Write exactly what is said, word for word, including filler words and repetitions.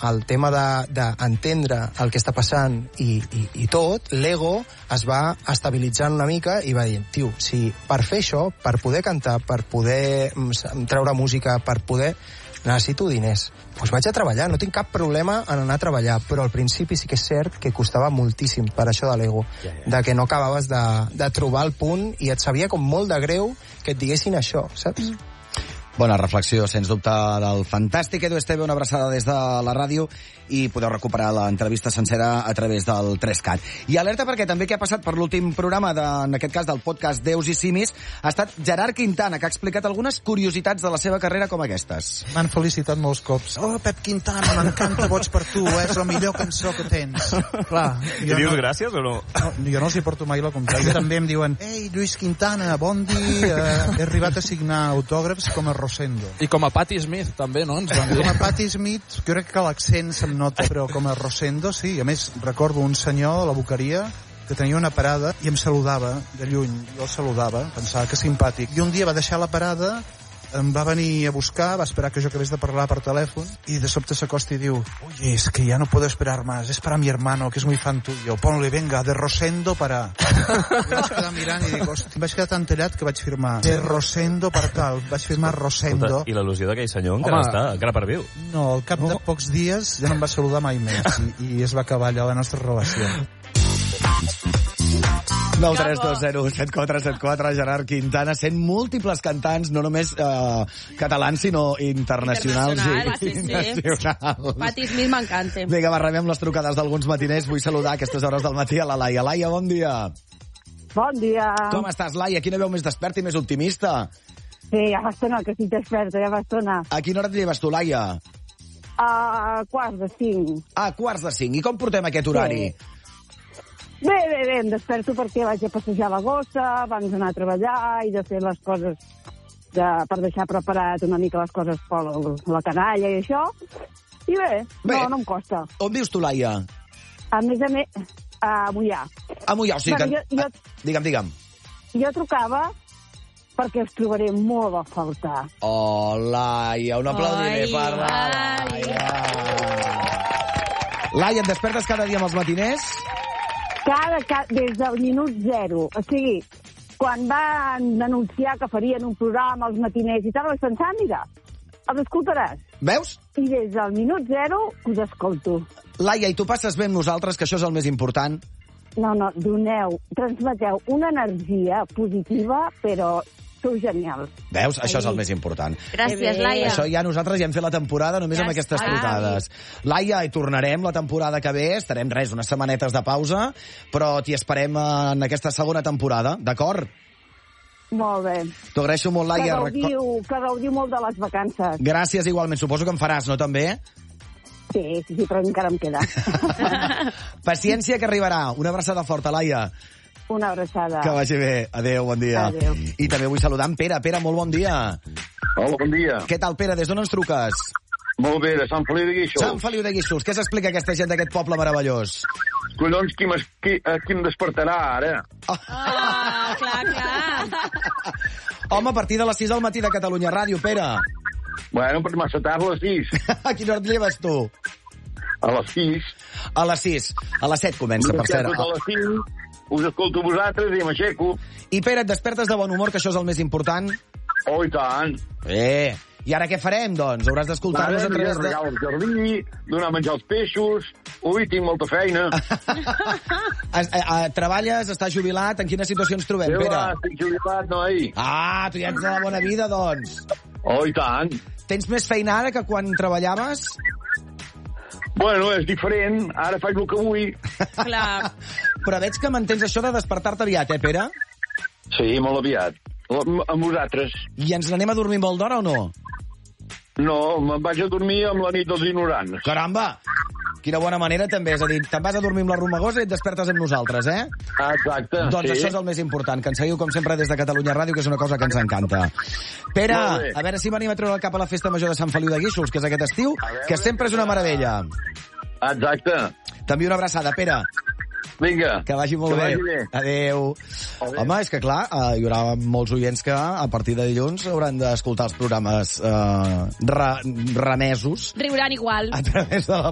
el tema d'entendre de, el que està passant i, i, i tot, l'ego es va estabilitzant una mica i va dir, tio, si per fer això, per poder cantar, per poder treure música, per poder... necessito diners. Doncs vaig a treballar, no tinc cap problema en anar a treballar, però al principi sí que és cert que costava moltíssim per això de l'ego, ja, ja. de que no acabaves de, de trobar el punt i et sabia com molt de greu que et diguessin això, saps? Mm. Bona reflexió, sens dubte, del fantàstic Edu Esteve, una abraçada des de la ràdio, i podeu recuperar l'entrevista sencera a través del tres cat. I alerta perquè també que ha passat per l'últim programa, de, en aquest cas del podcast Déus i Simis, ha estat Gerard Quintana, que ha explicat algunes curiositats de la seva carrera com aquestes. M'han felicitat molts cops. Oh, Pep Quintana, m'encanta Boig per tu, és la millor cançó que tens. Clar, I dius no, gràcies o no? no? Jo no els hi porto mai la contrària. També em diuen, ei, Lluís Quintana, bon dia, he arribat a signar autògrafs com a Rosendo. I com a Patti Smith, també, no? Ens van dir. Com a Patti Smith, jo crec que l'accent se'm nota, però com a Rosendo, sí. A més, recordo un senyor a la Boqueria que tenia una parada i em saludava de lluny. Jo el saludava, pensava que simpàtic. I un dia va deixar la parada, em va venir a buscar, va esperar que jo acabés de parlar per telèfon i de sobte s'acosta i diu, oye, es que ya no puedo esperar más, es para mi hermano, que es muy fan tuyo, ponle, venga, de Rosendo para... I vaig quedar mirant i dic, hosti, vaig quedar tan tallat que vaig firmar de Rosendo per tal, vaig firmar Rosendo. Escolta, i l'al·lusió d'aquell senyor encara Home, està, encara per viu. No, al cap de pocs dies ja no em va saludar mai més i, i es va acabar allà la nostra relació. nou tres dos zero set quatre set quatre, Gerard Quintana, sent múltiples cantants, no només eh, catalans, sinó internacionals. Internacional, sí, sí. Internacionals. Patti Smith m'encanta. Vinga, va, rebem les trucades d'alguns matiners. Vull saludar a aquestes hores del matí a la Laia. Laia, bon dia. Bon dia. Com estàs, Laia? Quina veu més desperta i més optimista? Sí, ja fa estona que estic desperta, ja fa estona. A quina hora et lleves tu, Laia? A quarts de cinc. A quarts de cinc. I com portem aquest horari? Sí. Bé, bé, bé, em desperto perquè vaig a passejar la gossa, abans d'anar a treballar i de fer les coses de, per deixar preparat una mica les coses per la canalla i això. I bé, bé, no, no em costa. On vius tu, Laia? A més a més, a Moià. A Moià, o sigui bueno, que... Jo, jo, digue'm, digue'm. Jo trucava perquè us trobaré molt a faltar. Oh, Laia, un aplaudiment per la Laia. Laia, et despertes cada dia amb els matiners? Cada, cada, des del minut zero. O sigui, quan van anunciar que farien un programa als matiners i tal, vaig pensar, mira, els escoltaràs. Veus? I des del minut zero us escolto. Laia, i tu passes bé amb nosaltres, que això és el més important? No, no, doneu, transmeteu una energia positiva, però sou genials. Veus? Això és el més important. Gràcies, Laia. Això ja nosaltres ja hem fet la temporada només ja amb aquestes està. trucades. Laia, hi tornarem la temporada que ve, estarem res, unes setmanetes de pausa, però t'hi esperem en aquesta segona temporada, d'acord? Molt bé. T'ho agraeixo molt, Laia. Que gaudiu, que gaudiu molt de les vacances. Gràcies, igualment. Suposo que en faràs, no, també? Sí, sí, sí, però encara em queda. Paciència, que arribarà. Una abraçada forta, Laia. Una abraçada. Que vagi bé. Adéu, bon dia. Adéu. I també vull saludar en Pere. Pere, molt bon dia. Hola, bon dia. Què tal, Pere? Des d'on ens truques? Molt bé, de Sant Feliu de Guíxols. Sant Feliu de Guíxols. Què s'explica aquesta gent d'aquest poble meravellós? Collons, qui, qui, qui em despertarà ara? Oh, oh clar, clar. Home, a partir de les sis del matí de Catalunya Ràdio, Pere. Bueno, per massa tard, a les sis. A quina hora et lleves, tu? A les sis. A les sis. A les set comença, per cert. A les cinc, us escolto vosaltres i m'aixeco. I, Pere, et despertes de bon humor, que això és el més important? Oh, i tant. Bé. I ara què farem, doncs? Hauràs d'escoltar-nos a través de... Regar el jardí, donar a menjar als peixos... Ui, tinc molta feina. es, a, a, treballes, estàs jubilat? En quina situació ens trobem, Pere? Pere? Estic jubilat, noi. Ah, tu ja ets de la bona vida, doncs. Oh, i tant. Tens més feina ara que quan treballaves? Bueno, és diferent. Ara faig el que vull. Clar. Però veig que mantens això de despertar-te aviat, eh, Pere? Sí, molt aviat. Amb vosaltres. I ens n'anem a dormir molt d'hora o no? No, me'n vaig a dormir amb la nit dels ignorants. Caramba! Quina bona manera, també. És a dir, te'n vas a dormir amb la Romagosa i et despertes amb nosaltres, eh? Exacte, doncs sí. Això és el més important, que ens seguiu, com sempre, des de Catalunya Ràdio, que és una cosa que ens encanta. Pere, a veure si venim a treure el cap a la Festa Major de Sant Feliu de Guíxols, que és aquest estiu, que sempre és una meravella. Exacte. També una abraçada, Pere. Vinga. Que vagi molt que bé. Vagi bé. Adéu. Adéu. Home, és que clar, eh, hi haurà molts oients que a partir de dilluns hauran d'escoltar els programes eh, re, remesos. Riuran igual. A través de la